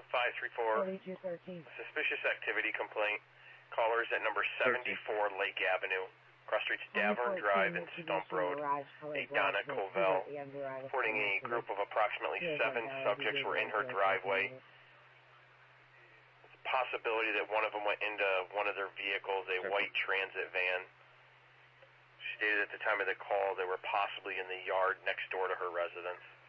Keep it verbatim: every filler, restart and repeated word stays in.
five three four, suspicious activity complaint. Callers at number seventy-four Lake Avenue, cross streets Davern Drive and Stump Road. A Donna Covell, reporting a group of approximately seven subjects were in her driveway. It's a possibility that one of them went into one of their vehicles, a white transit van. She stated at the time of the call they were possibly in the yard next door to her residence.